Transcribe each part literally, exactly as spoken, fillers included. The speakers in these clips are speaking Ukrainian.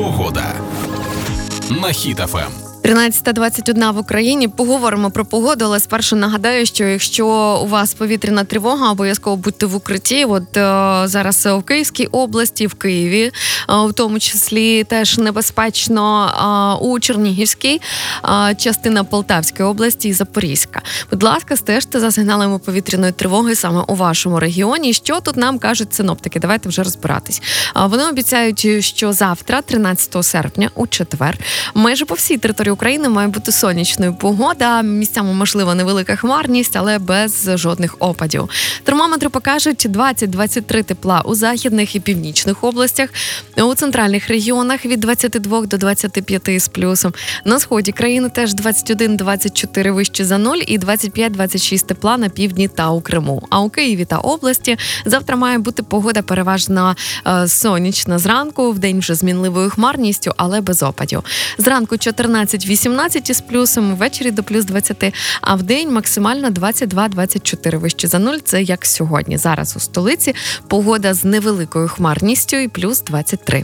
Погода на Хіт еф ем. тринадцята двадцять одна в Україні. Поговоримо про погоду, але спершу нагадаю, що якщо у вас повітряна тривога, обов'язково будьте в укритті. От е, зараз в Київській області, в Києві, е, в тому числі теж небезпечно, е, у Чернігівській, е, частина Полтавської області і Запорізька. Будь ласка, стежте за сигналами повітряної тривоги саме у вашому регіоні. Що тут нам кажуть синоптики? Давайте вже розбиратись. Е, вони обіцяють, що завтра, тринадцятого серпня, у четвер, майже по всій території України має бути сонячною погода, місцями можлива невелика хмарність, але без жодних опадів. Термометри покажуть двадцять - двадцять три тепла у західних і північних областях, у центральних регіонах від двадцяти двох до двадцяти п'яти з плюсом. На сході країни теж двадцять один - двадцять чотири вище за нуль і двадцять п'ять - двадцять шість тепла на півдні та у Криму. А у Києві та області завтра має бути погода переважно е, сонячна зранку, вдень вже з мінливою хмарністю, але без опадів. Зранку чотирнадцять - вісімнадцять із плюсом, ввечері до плюс двадцяти, а в день максимально двадцять два - двадцять чотири вище за нуль. Це як сьогодні. Зараз у столиці погода з невеликою хмарністю і плюс двадцять три.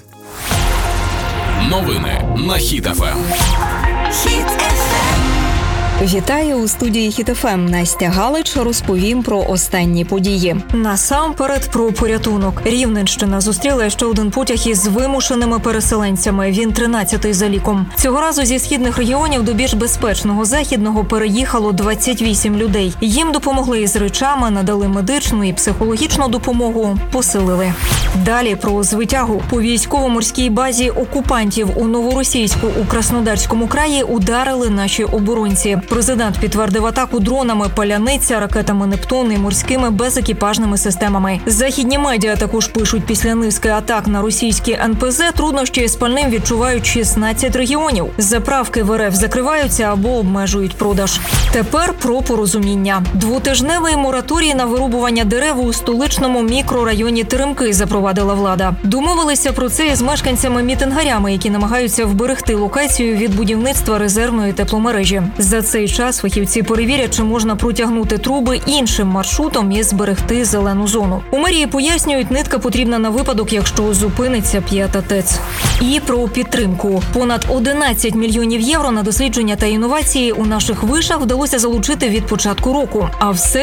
Новини на Хіт еф ем. Вітаю у студії Хіт еф ем. Настя Галич, розповім про останні події. Насамперед про порятунок. Рівненщина зустріла ще один потяг із вимушеними переселенцями. Він тринадцятий за ліком. Цього разу зі східних регіонів до більш безпечного західного переїхало двадцять вісім людей. Їм допомогли із речами, надали медичну і психологічну допомогу, посилили. Далі про звитягу. По військово-морській базі окупантів у Новоросійську у Краснодарському краї ударили наші оборонці. Президент підтвердив атаку дронами «Паляниця», ракетами «Нептун» і морськими безекіпажними системами. Західні медіа також пишуть, після низки атак на російські ен пе зет труднощі з пальним відчувають шістнадцять регіонів. Заправки в ер еф закриваються або обмежують продаж. Тепер про порозуміння. Двотижневий мораторій на вирубування дерев у столичному мікрорайоні Теремки запровадила влада. Домовилися про це із мешканцями-мітингарями, які намагаються вберегти локацію від будівництва резервної тепломережі. За цей час фахівці перевірять, чи можна протягнути труби іншим маршрутом і зберегти зелену зону. У мерії пояснюють, нитка потрібна на випадок, якщо зупиниться п'ята ТЕЦ. І про підтримку. Понад одинадцять мільйонів євро на дослідження та інновації у наших вишах вдалося залучити від початку року. А все